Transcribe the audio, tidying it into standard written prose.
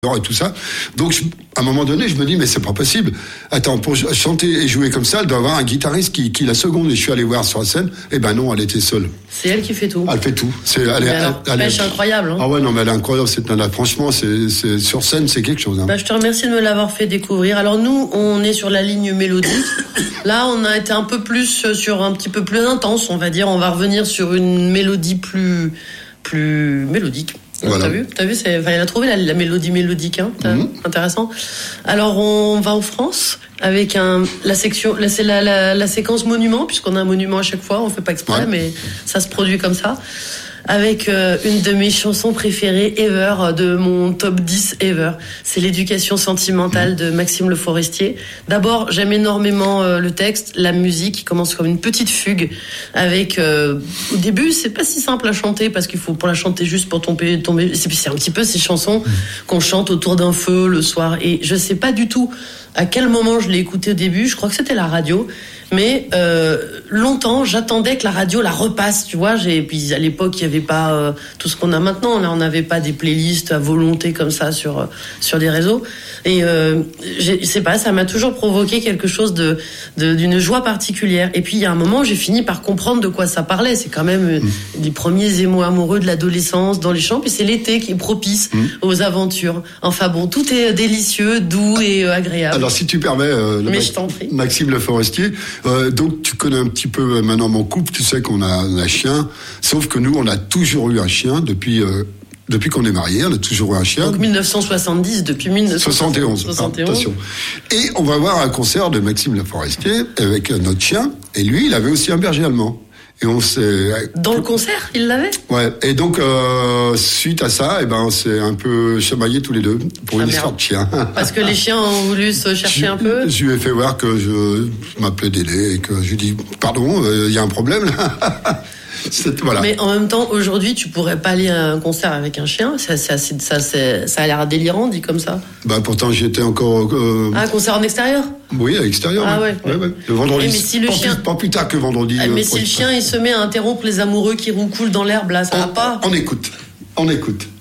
et tout ça. Donc, à un moment donné, je me dis, mais c'est pas possible. Attends, pour chanter et jouer comme ça, elle doit avoir un guitariste qui la seconde. Et je suis allé voir sur la scène. Eh ben non, elle était seule. C'est elle qui fait tout. Elle fait tout. Elle est incroyable. Hein. Ah ouais, non, mais elle est incroyable, cette nana. Franchement, c'est sur scène, c'est quelque chose. Hein. Je te remercie de me l'avoir fait découvrir. Alors nous, on est sur la ligne mélodique. Là, on a été un peu plus sur un petit peu plus intense, on va dire. On va revenir sur une mélodie plus mélodique. Voilà. T'as vu, elle a trouvé la mélodie mélodique, hein. Intéressant. Alors on va en France avec la séquence monument, puisqu'on a un monument à chaque fois, on fait pas exprès, mais ça se produit comme ça. Avec une de mes chansons préférées ever, de mon top 10 ever. C'est L'éducation sentimentale de Maxime Le Forestier. D'abord, j'aime énormément le texte, la musique qui commence comme une petite fugue avec au début, c'est pas si simple à chanter parce qu'il faut pour la chanter juste pour tomber c'est un petit peu ces chansons qu'on chante autour d'un feu le soir et je sais pas du tout à quel moment je l'ai écouté au début, je crois que c'était la radio. Mais longtemps, j'attendais que la radio la repasse, tu vois. Puis à l'époque, il y avait pas tout ce qu'on a maintenant. Là, on n'avait pas des playlists à volonté comme ça sur des réseaux. Et je sais pas, ça m'a toujours provoqué quelque chose d'une joie particulière. Et puis il y a un moment, j'ai fini par comprendre de quoi ça parlait. C'est quand même les premiers émois amoureux de l'adolescence dans les champs. Puis c'est l'été qui est propice aux aventures. Enfin bon, tout est délicieux, doux et agréable. Alors si tu permets, je t'en prie. Maxime Le Forestier. Donc tu connais un petit peu maintenant mon couple, tu sais qu'on a un chien, sauf que nous on a toujours eu un chien depuis qu'on est mariés, on a toujours eu un chien. Donc 1970, depuis 1971. 71. Attention. Et on va voir un concert de Maxime Le Forestier avec notre chien, et lui il avait aussi un berger allemand. Et on s'est... Dans le concert, il l'avait ? Ouais. Et donc, suite à ça, on s'est un peu chamaillés tous les deux pour une histoire de chien. Parce que les chiens ont voulu se chercher un peu ? Je lui ai fait voir que je m'appelais Dédé et que je lui ai dit, pardon, il y a un problème là. Voilà. Mais en même temps, aujourd'hui, tu pourrais pas aller à un concert avec un chien. Ça a l'air délirant, dit comme ça. Pourtant, j'étais encore. Un concert en extérieur ? Oui, à l'extérieur. Ah ouais. Le vendredi. Mais si le chien... pas plus tard que vendredi. Mais si le chien il se met à interrompre les amoureux qui roulent dans l'herbe, là, ça va pas. On écoute.